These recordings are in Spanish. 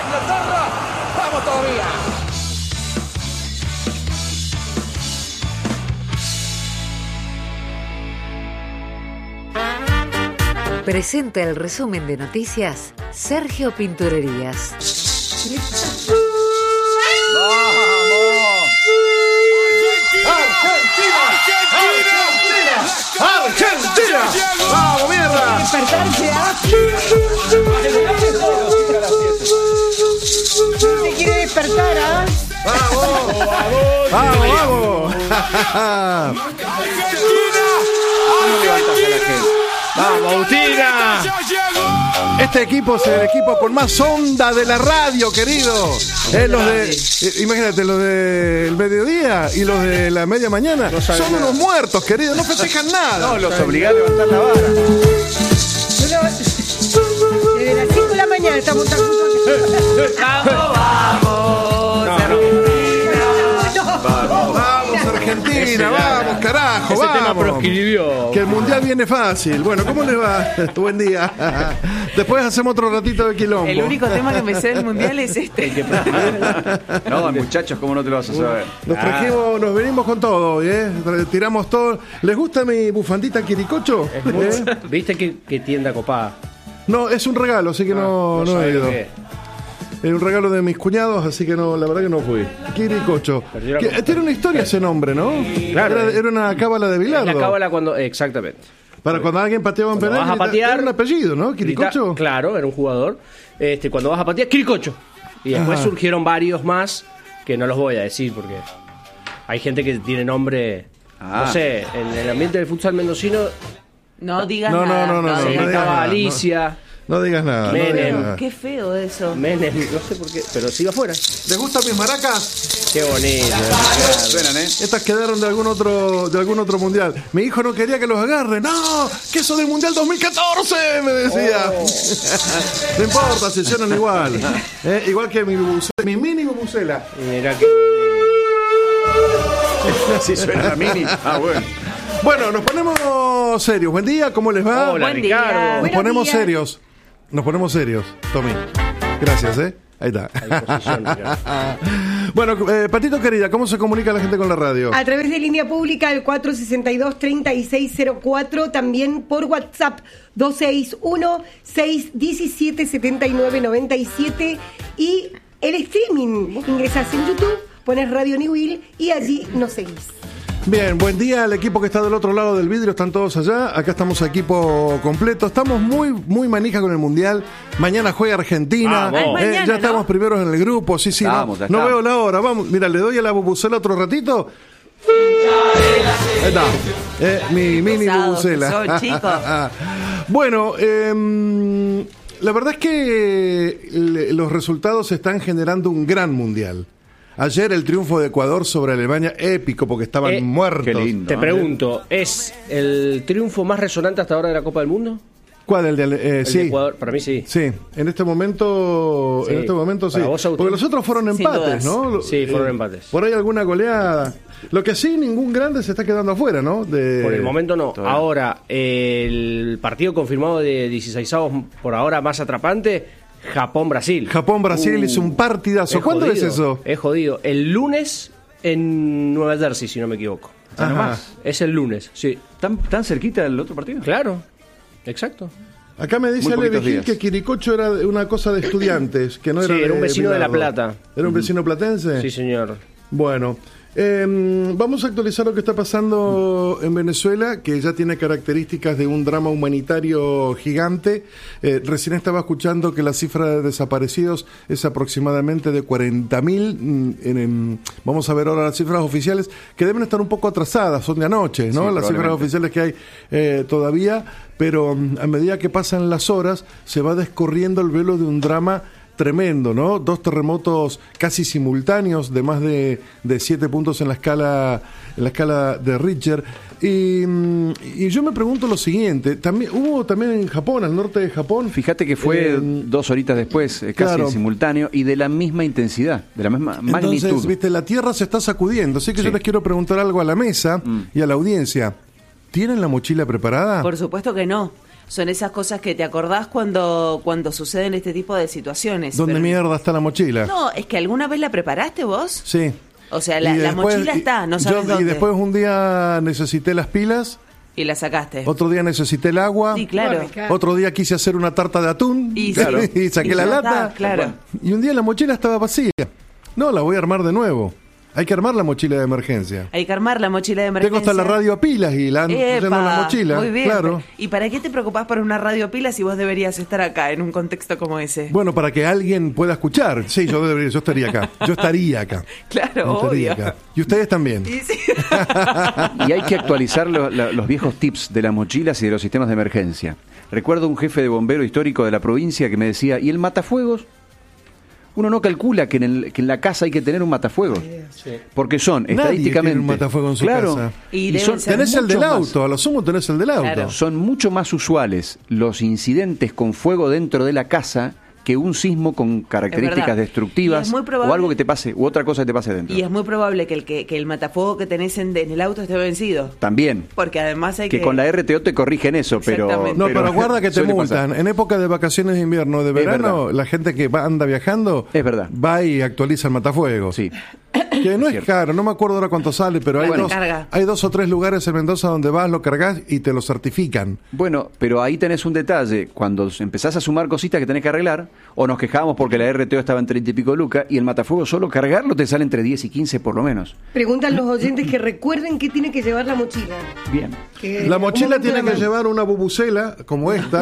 Inglaterra. ¡Vamos todavía! Presenta el resumen de noticias Sergio Pinturerías. ¡Argentina! ¡Vamos, mierda! Despertarse, ¿Se quiere despertar, ¡Vamos! ¡Vamos! ¡Vamos, Agustina! Este equipo es el equipo con más onda de la radio, querido. Los de, imagínate, los del mediodía y los de la media mañana son nada. Unos muertos, querido. No festejan nada. No, los obligué a levantar la vara. Desde las 5 de la mañana estamos tan juntos. Vamos, Argentina, vamos, carajo, ese tema vamos. proscribió. Que el mundial viene fácil. Bueno, ¿cómo les va? Buen día. Después hacemos otro ratito de quilombo. El único tema que me sé del mundial es este. No, muchachos, ¿cómo no te lo vas a saber? Nos trajimos, nos venimos con todo hoy, tiramos todo. ¿Les gusta mi bufandita Quiricocho? ¿Viste qué tienda copada? No, es un regalo, así que no he ido. Es un regalo de mis cuñados, así que no, la verdad que no fui. Quiricocho. Tiene una historia ese nombre, ¿no? Claro. Era una cábala de Bilardo. La cábala cuando... Exactamente. Para cuando alguien pateaba un penal, vas a patear, era un apellido, ¿no? Quiricocho. Claro, era un jugador. Cuando vas a patear, Quiricocho. Y después surgieron varios más que no los voy a decir porque hay gente que tiene nombre... No sé, en el ambiente del futsal mendocino... No digas nada. No, estaba Alicia... No digas nada. Menem. Qué feo eso. Menem, no sé por qué, pero sigo afuera. ¿Les gustan mis maracas? Qué bonito. Suenan, Estas quedaron de algún otro mundial. Mi hijo no quería que los agarre. No, que eso del mundial 2014, me decía. No importa, se suenan igual. Igual que mi mini bubucela. Mirá qué bonito. Así suena la mini. Bueno. Bueno, nos ponemos serios. Buen día, ¿cómo les va? Hola, Ricardo. Nos ponemos serios. Tommy. Gracias, Ahí está. Bueno, Patito querida, ¿cómo se comunica la gente con la radio? A través de línea pública al 462-3604, también por WhatsApp 261-617-7997 y el streaming. Ingresás en YouTube, pones Radio New Will y allí nos seguís. Bien, buen día al equipo que está del otro lado del vidrio, están todos allá, acá estamos equipo completo, estamos muy manija con el Mundial, mañana juega Argentina, mañana, ya estamos primeros en el grupo, sí, estamos. No veo la hora, vamos, mira, le doy a la bubucela otro ratito. Ahí está, mi mini bubucela. Bueno, la verdad es que los resultados están generando un gran Mundial. Ayer el triunfo de Ecuador sobre Alemania, épico, porque estaban muertos. Qué lindo. Te pregunto, ¿es el triunfo más resonante hasta ahora de la Copa del Mundo? ¿Cuál? El de sí. Ecuador, para mí sí. Sí, en este momento sí. Para vos, porque los otros fueron empates, ¿no? Sí, fueron empates. Por ahí alguna goleada. Lo que sí, ningún grande se está quedando afuera, ¿no? Por el momento no. Ahora, el partido confirmado de 16avos por ahora más atrapante... Japón-Brasil hizo un partidazo. ¿Cuándo es eso? Es jodido. El lunes en Nueva Jersey, si no me equivoco. Es el lunes, sí. ¿Tan cerquita del otro partido? Claro, exacto. Acá me dice Ale Vigil que Quiricocho era una cosa de estudiantes, que no era. Sí, era un vecino de La Plata. ¿Era un vecino platense? Sí, señor. Bueno. Vamos a actualizar lo que está pasando en Venezuela, que ya tiene características de un drama humanitario gigante. Recién estaba escuchando que la cifra de desaparecidos es aproximadamente de 40.000. Vamos a ver ahora las cifras oficiales, que deben estar un poco atrasadas, son de anoche, ¿no? Sí, las cifras oficiales que hay todavía, pero a medida que pasan las horas se va descorriendo el velo de un drama tremendo, ¿no? 2 terremotos casi simultáneos de más de 7 puntos en la escala de Richter. Y yo me pregunto lo siguiente, hubo también en Japón, al norte de Japón. Fíjate que fue 2 horitas después, casi en simultáneo, y de la misma intensidad, de la misma magnitud. Entonces, viste, la Tierra se está sacudiendo, así que yo les quiero preguntar algo a la mesa y a la audiencia. ¿Tienen la mochila preparada? Por supuesto que no. son esas cosas que te acordás cuando suceden este tipo de situaciones. ¿Dónde mierda está la mochila? No, es que ¿alguna vez la preparaste vos? Sí. O sea, la mochila está, no sabes dónde. Y después un día necesité las pilas. Y la sacaste. Otro día necesité el agua. Sí, claro. Otro día quise hacer una tarta de atún. Y, claro. sí. Y saqué la lata. Está, claro. Y un día la mochila estaba vacía. No, la voy a armar de nuevo. Hay que armar la mochila de emergencia. Hay que armar la mochila de emergencia. Tengo hasta la radio a pilas y la ando en la mochila. Muy bien. Claro. ¿Y para qué te preocupás por una radio a pilas si vos deberías estar acá en un contexto como ese? Bueno, para que alguien pueda escuchar. Sí, yo estaría acá. Yo estaría acá. Claro, estaría obvio. acá. Y ustedes también. Y, sí. Y hay que actualizar los viejos tips de las mochilas y de los sistemas de emergencia. Recuerdo un jefe de bombero histórico de la provincia que me decía, ¿y el matafuegos? Uno no calcula que en la casa hay que tener un matafuegos. Sí. Porque son, nadie estadísticamente... tiene un matafuegos en su casa. Y tenés el del auto, a lo sumo tenés el del auto. Claro. Son mucho más usuales los incidentes con fuego dentro de la casa que un sismo con características destructivas o algo que te pase, u otra cosa que te pase dentro. Y es muy probable que el matafuego que tenés en el auto esté vencido. También. Porque además hay que con la RTO te corrigen eso, pero... No, pero guarda que te multan. En época de vacaciones de invierno, de verano, la gente que anda viajando es verdad. Va y actualiza el matafuego. Sí. Que no es caro, no me acuerdo ahora cuánto sale, pero hay 2 o 3 lugares en Mendoza donde vas, lo cargas y te lo certifican. Bueno, pero ahí tenés un detalle. Cuando empezás a sumar cositas que tenés que arreglar, o nos quejábamos porque la RTO estaba en 30 y pico lucas, y el matafuego solo cargarlo te sale entre 10 y 15 por lo menos. Preguntan los oyentes que recuerden qué tiene que llevar la mochila. Bien. La mochila tiene que llevar una bubucela como esta.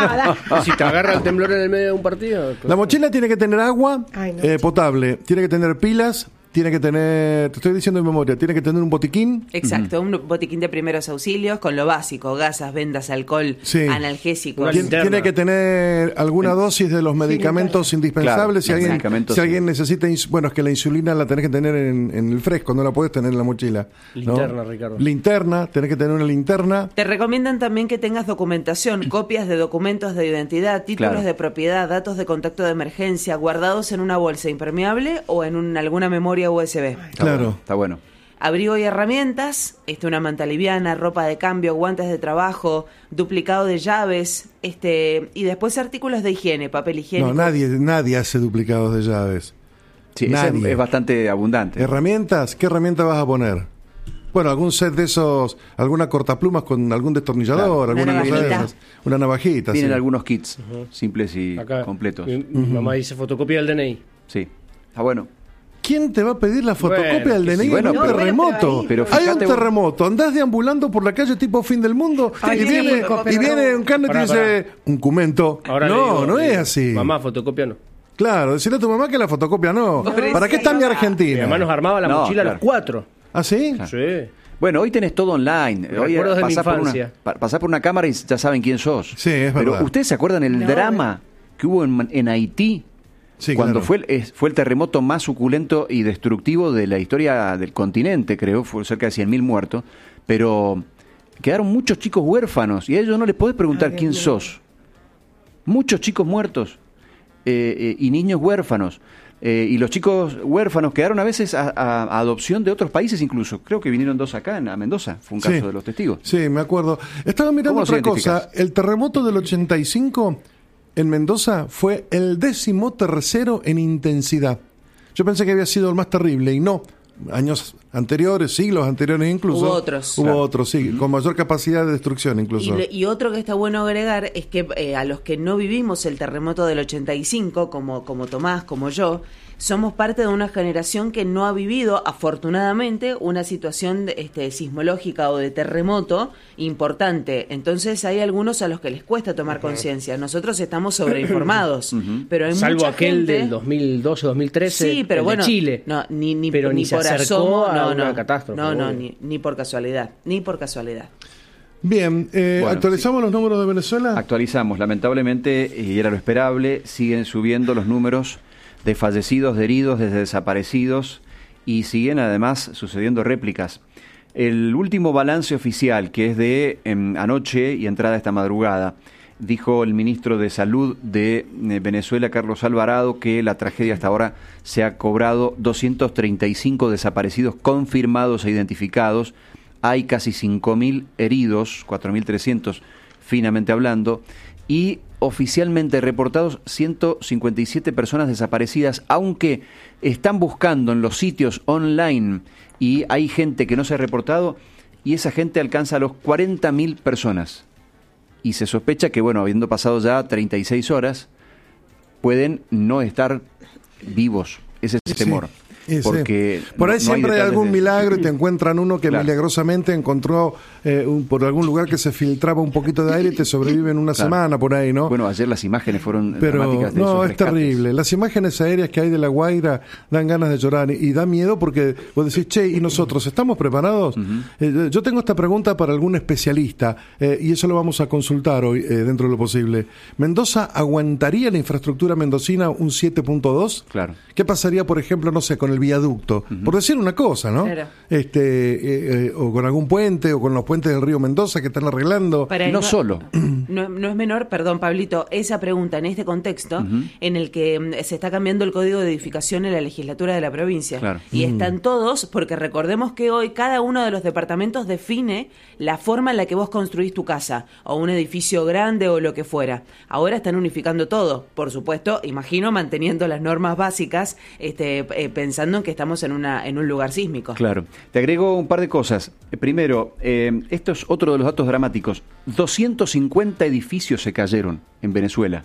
No. Si te agarra el temblor en el medio de un partido. La mochila tiene que tener agua potable, tiene que tener pilas. Tiene que tener, te estoy diciendo en memoria, tiene que tener un botiquín. Exacto, un botiquín de primeros auxilios con lo básico, gasas, vendas, alcohol, analgésicos. Tiene que tener alguna dosis de los medicamentos indispensables. Claro, si alguien necesita, bueno, es que la insulina la tenés que tener en el fresco, no la podés tener en la mochila. Linterna, ¿no? Ricardo. Linterna, tenés que tener una linterna. Te recomiendan también que tengas documentación, copias de documentos de identidad, títulos de propiedad, datos de contacto de emergencia, guardados en una bolsa impermeable o en alguna memoria USB. Claro. Está bueno. Abrigo y herramientas, una manta liviana, ropa de cambio, guantes de trabajo, duplicado de llaves, y después artículos de higiene, papel higiénico. No, nadie hace duplicados de llaves. Sí, es bastante abundante. ¿Herramientas? ¿Qué herramienta vas a poner? Bueno, algún set de esos, alguna cortaplumas con algún destornillador, alguna cosa de esas. Una navajita. Tienen algunos kits simples y completos. Mi mamá dice fotocopia del DNI. Sí, está bueno. ¿Quién te va a pedir la fotocopia del DNI en un terremoto? Hay un terremoto, andás deambulando por la calle tipo fin del mundo y viene un carnet y te dice un cumento. No es así. Mamá, fotocopia no. Claro, decirle a tu mamá que la fotocopia no. ¿Para qué está mi Argentina? Mi mamá nos armaba la mochila a los 4. ¿Ah, sí? Sí. Bueno, hoy tenés todo online. Hoy pasás por una cámara y ya saben quién sos. Sí, es verdad. Pero ¿ustedes se acuerdan el drama que hubo en Haití? Sí, cuando claro. fue el terremoto más suculento y destructivo de la historia del continente, creo, fue cerca de 100.000 muertos, pero quedaron muchos chicos huérfanos y a ellos no les podés preguntar quién sos. Muchos chicos muertos y niños huérfanos. Y los chicos huérfanos quedaron a veces a adopción de otros países incluso. Creo que vinieron 2 acá, a Mendoza. Fue un caso de los testigos. Sí, me acuerdo. Estaba mirando otra cosa. El terremoto del 85... en Mendoza fue el 13º en intensidad. Yo pensé que había sido el más terrible y no. Años anteriores, siglos anteriores incluso. Hubo otros, sí, con mayor capacidad de destrucción incluso. Y otro que está bueno agregar es que a los que no vivimos el terremoto del 85, como Tomás, como yo, somos parte de una generación que no ha vivido, afortunadamente, una situación sismológica o de terremoto importante. Entonces hay algunos a los que les cuesta tomar conciencia. Nosotros estamos sobreinformados. Pero hay salvo mucha aquel gente... del 2012, 2013, sí, pero bueno, de Chile. No, ni pero ni se por acercó asomo, a una catástrofe. No, ni por casualidad. Bien, ¿actualizamos los números de Venezuela? Actualizamos, lamentablemente, y era lo esperable, siguen subiendo los números de fallecidos, de heridos, de desaparecidos, y siguen además sucediendo réplicas. El último balance oficial, que es de anoche y entrada esta madrugada, dijo el ministro de Salud de Venezuela, Carlos Alvarado, que la tragedia hasta ahora se ha cobrado 235 desaparecidos confirmados e identificados. Hay casi 5.000 heridos, 4.300 finamente hablando, y oficialmente reportados 157 personas desaparecidas, aunque están buscando en los sitios online y hay gente que no se ha reportado, y esa gente alcanza a los 40.000 personas. Y se sospecha que, bueno, habiendo pasado ya 36 horas, pueden no estar vivos. Ese es el temor. Porque por ahí siempre hay algún milagro y te de... encuentran uno que milagrosamente encontró por algún lugar que se filtraba un poquito de aire y te sobrevive en una semana por ahí, ¿no? Bueno, ayer las imágenes fueron dramáticas de no, esos es rescates. terrible. Las imágenes aéreas que hay de La Guaira dan ganas de llorar y da miedo porque vos decís, che, ¿y nosotros estamos preparados? Yo tengo esta pregunta para algún especialista y eso lo vamos a consultar hoy dentro de lo posible. ¿Mendoza aguantaría la infraestructura mendocina un 7.2? Claro. ¿Qué pasaría, por ejemplo, no sé, con el viaducto? Por decir una cosa, ¿no? Claro. O con algún puente o con los puentes del río Mendoza que están arreglando. No solo. No es menor, perdón, Pablito, esa pregunta en este contexto en el que se está cambiando el código de edificación en la legislatura de la provincia. Claro. Y están todos, porque recordemos que hoy cada uno de los departamentos define la forma en la que vos construís tu casa, o un edificio grande o lo que fuera. Ahora están unificando todo, por supuesto, imagino, manteniendo las normas básicas, pensando en que estamos en un lugar sísmico. Claro. Te agrego un par de cosas. Primero, esto es otro de los datos dramáticos. 250 edificios se cayeron en Venezuela.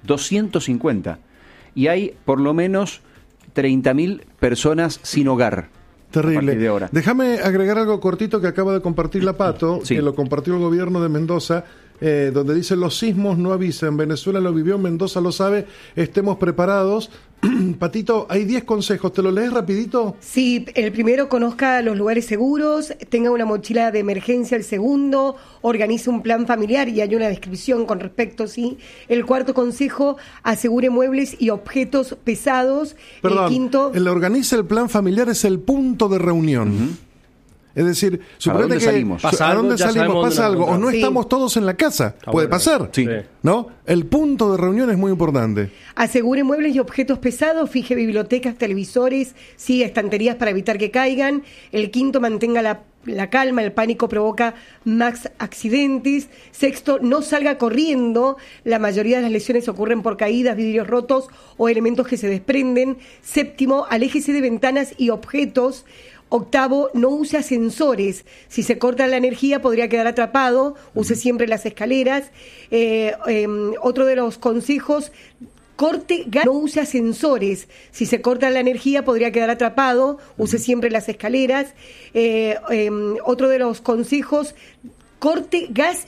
250. Y hay por lo menos 30.000 personas sin hogar. Terrible. De ahora. Déjame agregar algo cortito que acaba de compartir la Pato, Sí. que lo compartió el gobierno de Mendoza, donde dice: los sismos no avisan, Venezuela lo vivió, Mendoza lo sabe, estemos preparados. Patito, hay 10 consejos, ¿te lo lees rapidito? Sí, el primero, conozca los lugares seguros, tenga una mochila de emergencia. El segundo, organice un plan familiar y hay una descripción con respecto, sí. El cuarto consejo, asegure muebles y objetos pesados. Perdón, el quinto, el organiza el plan familiar es el punto de reunión. Es decir, suponete dónde que salimos? Pasa ¿a algo, dónde ya salimos? sabemos Pasa dónde algo, o no Sí. estamos todos en la casa, puede bueno. pasar, Sí. ¿no? El punto de reunión es muy importante. asegure muebles y objetos pesados, fije bibliotecas, televisores, sí, estanterías para evitar que caigan. El quinto, mantenga la calma, el pánico provoca más accidentes. Sexto, no salga corriendo, la mayoría de las lesiones ocurren por caídas, vidrios rotos o elementos que se desprenden. Séptimo, aléjese de ventanas y objetos. Octavo, no use ascensores. Si se corta la energía podría quedar atrapado. Use siempre las escaleras. Otro de los consejos: corte gas, no use ascensores. Si se corta la energía podría quedar atrapado. Use siempre las escaleras. Otro de los consejos: corte gas